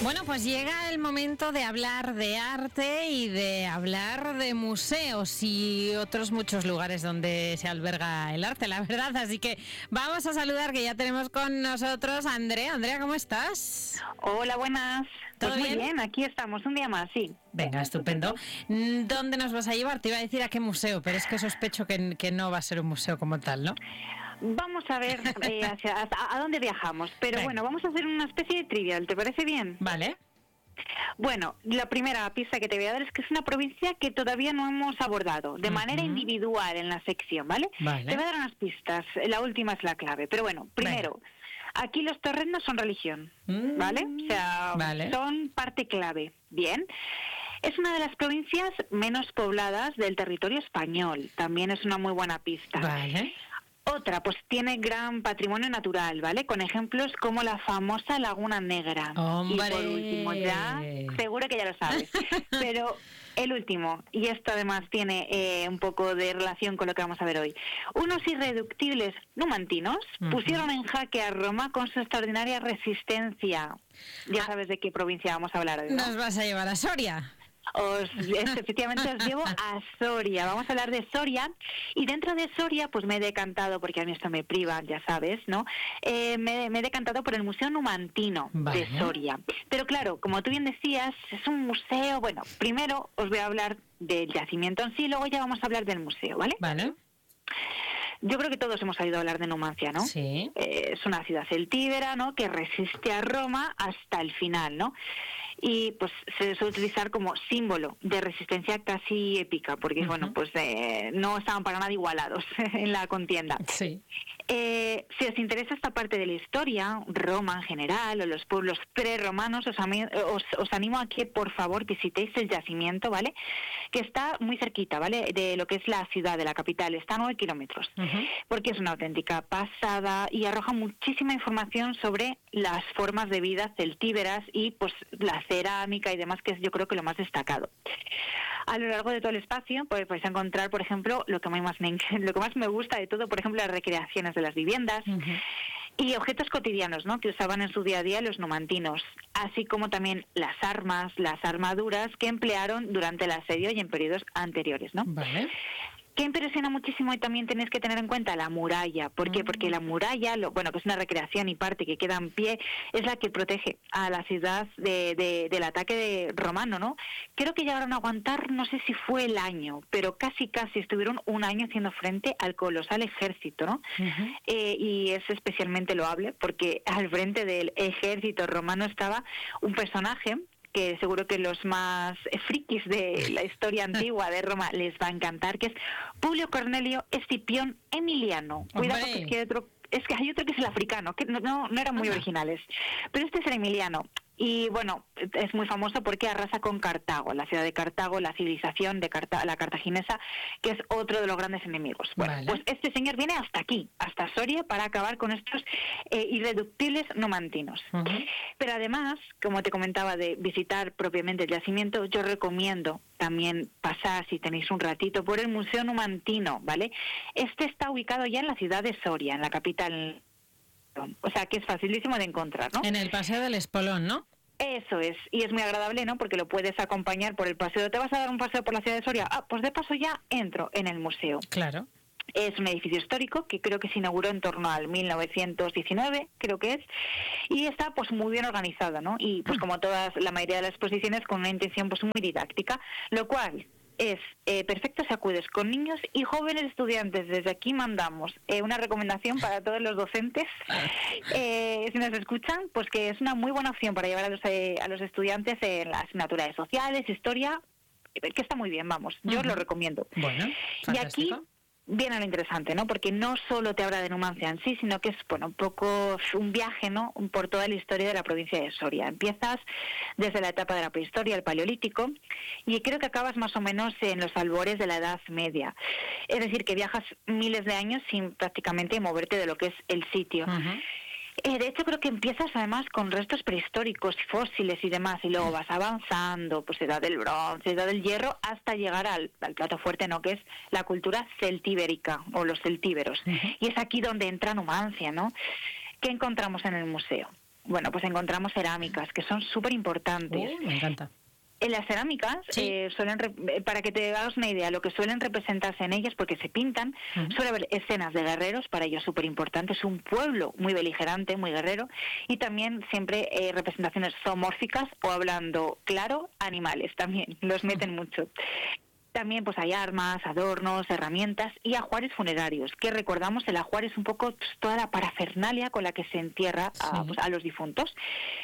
Bueno, pues llega el momento de hablar de arte y de hablar de museos y otros muchos lugares donde se alberga el arte, la verdad. Así que vamos a saludar, que ya tenemos con nosotros a Andrea. Andrea, ¿cómo estás? Hola, buenas. ¿Todo Pues bien? muy bien, aquí estamos, un día más, sí. Venga, estupendo. ¿Dónde nos vas a llevar? Te iba a decir a qué museo, pero es que sospecho que no va a ser un museo como tal, ¿no? Vamos a ver a dónde viajamos, pero Venga. bueno, vamos a hacer una especie de trivial, ¿te parece bien? Vale. Bueno, la primera pista que te voy a dar es que es una provincia que todavía no hemos abordado de manera individual en la sección, ¿vale? Vale. Te voy a dar unas pistas, la última es la clave, pero bueno, primero, aquí los torrendos son religión, ¿vale? O sea, Vale. son parte clave, ¿bien? Es una de las provincias menos pobladas del territorio español, también es una muy buena pista. Vale. Otra, pues tiene gran patrimonio natural, ¿vale? Con ejemplos como la famosa Laguna Negra. ¡Hombre! Y por último, ya, seguro que ya lo sabes, pero el último, y esto además tiene un poco de relación con lo que vamos a ver hoy. Unos irreductibles numantinos pusieron en jaque a Roma con su extraordinaria resistencia. Ya sabes de qué provincia vamos a hablar hoy, ¿no? Nos vas a llevar a Soria. Efectivamente os llevo a Soria. Vamos a hablar de Soria, y dentro de Soria pues me he decantado, porque a mí esto me priva, ya sabes, ¿no? Me he decantado por el Museo Numantino de Soria. Pero claro, como tú bien decías, es un museo. Bueno, primero os voy a hablar del yacimiento en sí, luego ya vamos a hablar del museo, ¿vale? Vale. Yo creo que todos hemos oído hablar de Numancia, ¿no? Sí. Es una ciudad celtíbera, ¿no?, que resiste a Roma hasta el final, ¿no? Y pues se suele utilizar como símbolo de resistencia casi épica, porque bueno, pues no estaban para nada igualados en la contienda. Sí. Si os interesa esta parte de la historia, Roma en general o los pueblos prerromanos, os animo a que por favor visitéis el yacimiento, ¿vale? Que está muy cerquita, ¿vale?, de lo que es la ciudad, de la capital, está a 9 kilómetros. Porque es una auténtica pasada y arroja muchísima información sobre las formas de vida celtíberas y pues la cerámica y demás, que es yo creo que lo más destacado. A lo largo de todo el espacio pues vais a encontrar, por ejemplo, lo que más me gusta de todo, por ejemplo, las recreaciones de las viviendas y objetos cotidianos, ¿no?, que usaban en su día a día los numantinos, así como también las armas, las armaduras que emplearon durante el asedio y en periodos anteriores, ¿no? Vale. Que impresiona muchísimo, y también tenéis que tener en cuenta la muralla. ¿Por qué? Porque la muralla, que es una recreación y parte que queda en pie, es la que protege a la ciudad del ataque romano, ¿no? Creo que llegaron a aguantar, no sé si fue el año, pero casi estuvieron un año haciendo frente al colosal ejército, ¿no? Y es especialmente loable porque al frente del ejército romano estaba un personaje que seguro que los más frikis de la historia antigua de Roma les va a encantar, que es Publio Cornelio Escipión Emiliano. Cuidado, que hay otro que es el africano, que no eran muy originales, pero este es el Emiliano. Y bueno, es muy famoso porque arrasa con Cartago, la ciudad de Cartago, la civilización de la cartaginesa, que es otro de los grandes enemigos. Bueno, pues este señor viene hasta aquí, hasta Soria, para acabar con estos irreductibles numantinos. Pero además, como te comentaba, de visitar propiamente el yacimiento, yo recomiendo también pasar, si tenéis un ratito, por el Museo Numantino, ¿vale? Este está ubicado ya en la ciudad de Soria, en la capital. O sea, que es facilísimo de encontrar, ¿no? En el Paseo del Espolón, ¿no? Eso es, y es muy agradable, ¿no?, porque lo puedes acompañar por el paseo. ¿Te vas a dar un paseo por la ciudad de Soria? Pues de paso ya entro en el museo. Claro. Es un edificio histórico que creo que se inauguró en torno al 1919, creo que es, y está pues muy bien organizado, ¿no? Y pues como la mayoría de las exposiciones, con una intención pues muy didáctica, lo cual es perfecto si acudes con niños y jóvenes estudiantes. Desde aquí mandamos una recomendación para todos los docentes, si nos escuchan, pues que es una muy buena opción para llevar a los estudiantes en la asignatura de sociales, historia, que está muy bien, vamos, yo os lo recomiendo. Bueno, y aquí viene lo interesante, ¿no? Porque no solo te habla de Numancia en sí, sino que es, bueno, un poco un viaje, ¿no?, por toda la historia de la provincia de Soria. Empiezas desde la etapa de la prehistoria, el Paleolítico, y creo que acabas más o menos en los albores de la Edad Media. Es decir, que viajas miles de años sin prácticamente moverte de lo que es el sitio. De hecho, creo que empiezas además con restos prehistóricos, fósiles y demás, y luego vas avanzando, pues edad del bronce, edad del hierro, hasta llegar al plato fuerte, ¿no?, que es la cultura celtibérica o los celtíberos. Y es aquí donde entra Numancia, ¿no? ¿Qué encontramos en el museo? Bueno, pues encontramos cerámicas, que son súper importantes. Me encanta. En las cerámicas, para que te hagas una idea, lo que suelen representarse en ellas, porque se pintan, suele haber escenas de guerreros, para ellos súper importante. Es un pueblo muy beligerante, muy guerrero, y también siempre representaciones zoomórficas, o hablando claro, animales también, los meten mucho. También pues hay armas, adornos, herramientas y ajuares funerarios, que recordamos, el ajuar es un poco toda la parafernalia con la que se entierra a los difuntos.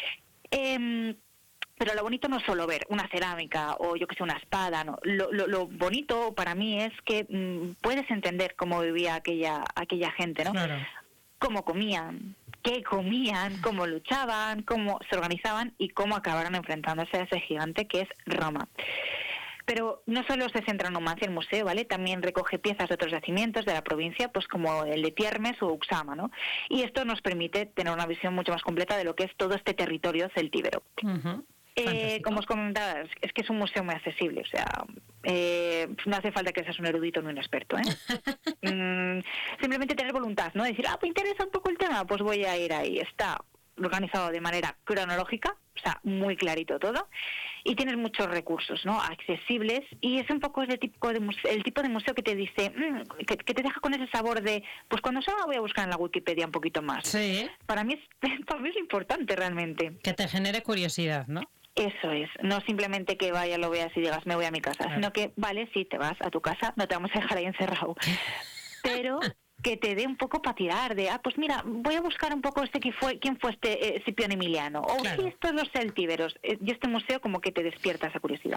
Pero lo bonito no es solo ver una cerámica o yo que sé, una espada, no. Lo bonito para mí es que puedes entender cómo vivía aquella gente, ¿no? Claro. Cómo comían, qué comían, cómo luchaban, cómo se organizaban y cómo acabaron enfrentándose a ese gigante que es Roma. Pero no solo se centra en Numancia el museo, ¿vale? También recoge piezas de otros yacimientos de la provincia, pues como el de Tiermes o Uxama, ¿no? Y esto nos permite tener una visión mucho más completa de lo que es todo este territorio celtíbero. Como os comentaba, es que es un museo muy accesible, o sea, no hace falta que seas un erudito ni un experto, simplemente tener voluntad, ¿no? Decir, pues interesa un poco el tema, pues voy a ir ahí. Está organizado de manera cronológica, o sea, muy clarito todo, y tienes muchos recursos, ¿no? Accesibles, y es un poco el tipo de museo que te dice, que te deja con ese sabor de, pues cuando salga voy a buscar en la Wikipedia un poquito más. Sí. Para mí es importante realmente. Que te genere curiosidad, ¿no? Eso es, no simplemente que vaya, lo veas y digas, me voy a mi casa, sino que, vale, sí, te vas a tu casa, no te vamos a dejar ahí encerrado, pero que te dé un poco para tirar, de, pues mira, voy a buscar un poco quién fue este Escipión Emiliano, o sí, estos los celtíberos, y este museo como que te despierta esa curiosidad.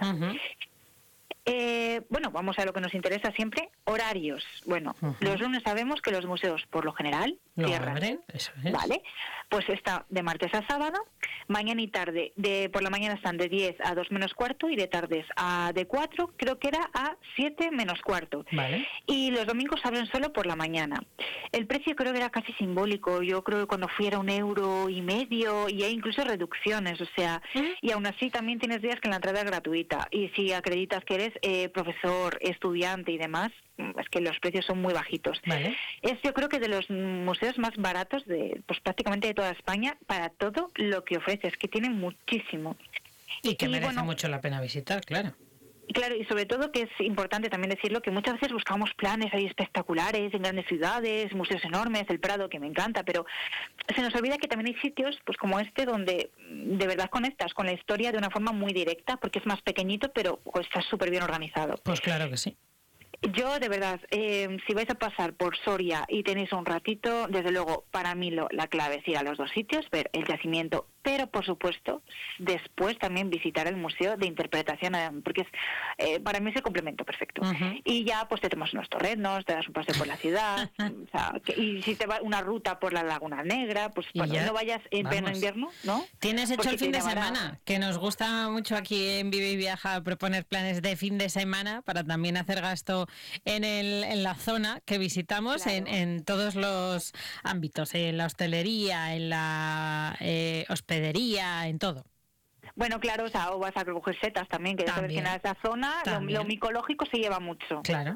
Bueno, vamos a lo que nos interesa siempre, horarios. Bueno, los lunes sabemos que los museos, por lo general, cierran. Eso es. Vale, pues está de martes a sábado, mañana y tarde, por la mañana están de 10 a 2 menos cuarto y de tardes de 4, creo que era a 7 menos cuarto. Vale. Y los domingos abren solo por la mañana. El precio creo que era casi simbólico, yo creo que cuando fui era 1,5 €, y hay incluso reducciones, o sea, y aún así también tienes días que la entrada es gratuita, y si acreditas que eres profesor, estudiante y demás, es que los precios son muy bajitos. Vale. Es yo creo que de los museos más baratos de pues prácticamente de toda España para todo lo que ofrece, es que tienen muchísimo. Y que merece mucho la pena visitar, claro. Claro, y sobre todo que es importante también decirlo, que muchas veces buscamos planes ahí espectaculares en grandes ciudades, museos enormes, el Prado, que me encanta, pero se nos olvida que también hay sitios pues como este donde de verdad conectas con la historia de una forma muy directa, porque es más pequeñito, pero está súper bien organizado. Pues claro que sí. Yo, de verdad, si vais a pasar por Soria y tenéis un ratito, desde luego, para mí la clave es ir a los dos sitios, ver el yacimiento, pero, por supuesto, después también visitar el Museo de Interpretación, porque para mí es el complemento perfecto. Y ya, pues, te tomas unos torrenos, te das un paseo por la ciudad, o sea, y si te va una ruta por la Laguna Negra, pues, cuando no vayas en pleno invierno, ¿no? Tienes hecho el fin de semana, que nos gusta mucho aquí en Vive y Viaja proponer planes de fin de semana para también hacer gasto en la zona que visitamos, claro, en todos los ámbitos, en la hostelería, en la hospedería, en todo. Bueno, claro, o vas a recoger setas también, que ya sabes que en esa zona lo micológico se lleva mucho. Claro.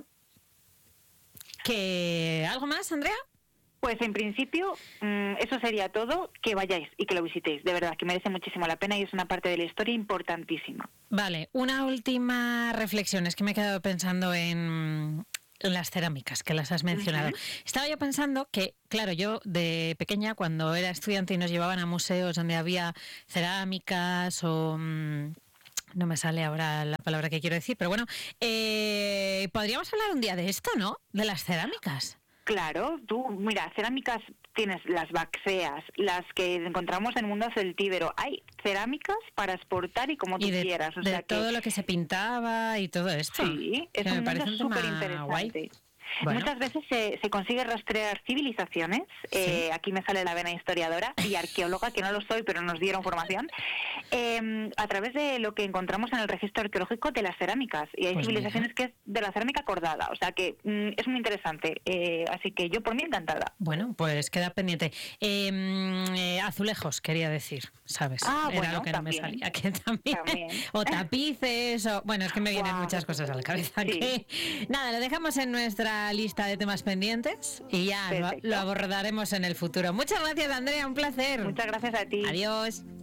¿Algo más, Andrea? Pues en principio eso sería todo, que vayáis y que lo visitéis, de verdad, que merece muchísimo la pena y es una parte de la historia importantísima. Vale, una última reflexión, es que me he quedado pensando en las cerámicas, que las has mencionado. Estaba yo pensando que, claro, yo de pequeña, cuando era estudiante y nos llevaban a museos donde había cerámicas o... no me sale ahora la palabra que quiero decir, pero bueno, podríamos hablar un día de esto, ¿no? De las cerámicas. Claro, tú, mira, cerámicas tienes las baxeas, las que encontramos en el mundo celtíbero. Hay cerámicas para exportar y como tú quieras. O sea, todo lo que se pintaba y todo esto. Sí, es un mundo súper interesante. Bueno. Muchas veces se consigue rastrear civilizaciones, ¿sí? Aquí me sale la vena historiadora y arqueóloga, que no lo soy, pero nos dieron formación, a través de lo que encontramos en el registro arqueológico de las cerámicas. Y hay civilizaciones que es de la cerámica cordada, o sea que es muy interesante. Así que yo por mí encantada. Bueno, pues queda pendiente. Azulejos, quería decir, ¿sabes? Era bueno, lo que también, no me salía. Que también. O tapices, bueno, es que me vienen muchas cosas a la cabeza. Sí. Que, nada, lo dejamos en nuestra la lista de temas pendientes y ya lo abordaremos en el futuro. Muchas gracias, Andrea, un placer. Muchas gracias a ti. Adiós.